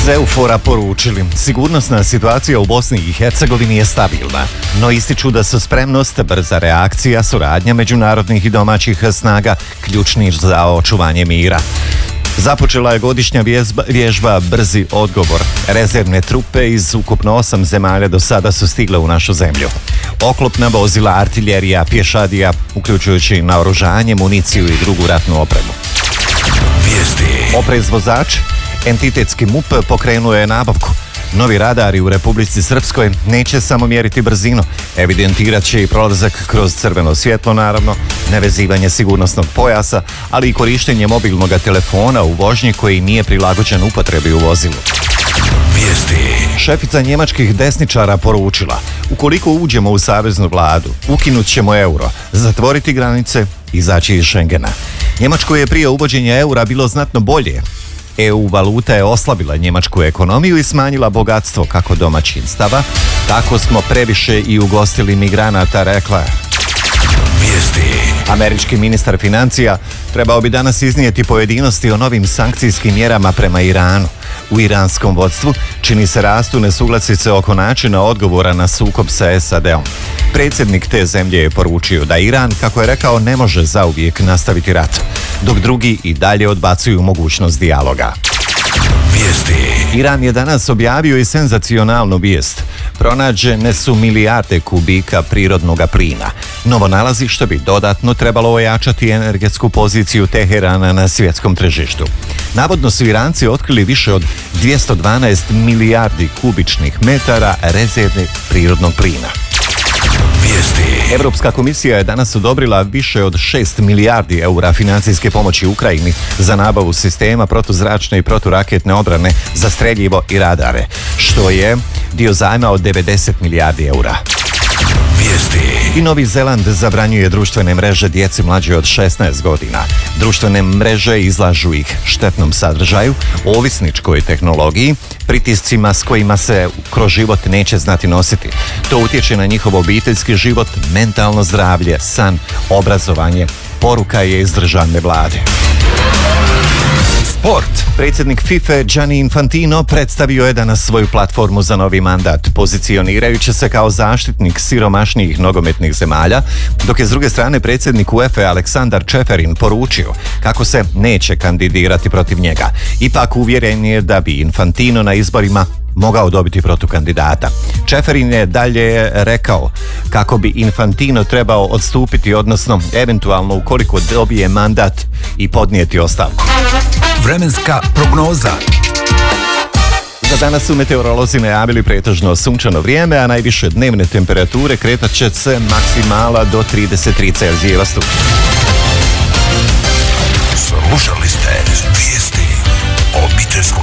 EUFOR-a poručili, sigurnosna situacija u Bosni i Hercegovini je stabilna, no ističu da su spremnost, brza reakcija, suradnja međunarodnih i domaćih snaga ključni za očuvanje mira. Započela je godišnja vježba Brzi odgovor. Rezervne trupe iz ukupno 8 zemalja do sada su stigle u našu zemlju. Oklopna vozila, artiljerija, pješadija, uključujući naoružanje, municiju i drugu ratnu opremu. Oprez vozač, entitetski MUP pokrenuo je nabavku. Novi radari u Republici Srpskoj neće samo mjeriti brzinu, evidentirat će i prolazak kroz crveno svjetlo, naravno, nevezivanje sigurnosnog pojasa, ali i korištenje mobilnog telefona u vožnji koji nije prilagođen upotrebi u vozilu. Šefica njemačkih desničara poručila, ukoliko uđemo u saveznu vladu, ukinut ćemo euro, zatvoriti granice, izaći iz Schengena. Njemačkoj je prije uvođenja eura bilo znatno bolje. EU valuta je oslabila njemačku ekonomiju i smanjila bogatstvo kako domaćinstava, tako smo previše i ugostili migranata, rekla je. Američki ministar financija trebao bi danas iznijeti pojedinosti o novim sankcijskim mjerama prema Iranu. U iranskom vodstvu čini se rastu nesuglasice oko načina odgovora na sukob sa SAD-om. Predsjednik te zemlje je poručio da Iran, kako je rekao, ne može zauvijek nastaviti rat, dok drugi i dalje odbacuju mogućnost dijaloga. Iran je danas objavio i senzacionalnu vijest. Pronađene su milijarde kubika prirodnog plina. Novo nalazište bi dodatno trebalo ojačati energetsku poziciju Teherana na svjetskom tržištu. Navodno su Iranci otkrili više od 212 milijardi kubičnih metara rezervne prirodnog plina. Europska komisija je danas odobrila više od 6 milijardi eura financijske pomoći Ukrajini za nabavu sistema protuzračne i proturaketne obrane za streljivo i radare, što je dio zajma od 90 milijardi eura. I Novi Zeland zabranjuje društvene mreže djeci mlađe od 16 godina. Društvene mreže izlažu ih štetnom sadržaju, ovisničkoj tehnologiji, pritiscima s kojima se kroz život neće znati nositi. To utječe na njihov obiteljski život, mentalno zdravlje, san, obrazovanje. Poruka je iz državne vlade. Sport. Predsjednik FIFA Gianni Infantino predstavio je danas svoju platformu za novi mandat, pozicionirajući se kao zaštitnik siromašnijih nogometnih zemalja, dok je s druge strane predsjednik UEFA Aleksandar Čeferin poručio kako se neće kandidirati protiv njega. Ipak uvjeren je da bi Infantino na izborima mogao dobiti protukandidata. Čeferin je dalje rekao kako bi Infantino trebao odstupiti, odnosno eventualno ukoliko dobije mandat i podnijeti ostavku. Vremenska prognoza. Za danas su meteorolozi najavili pretežno sunčano vrijeme, a najviše dnevne temperature kretat će se maksimala do 33 Celzijeva stupnja. Slušali ste vijesti obiteljskog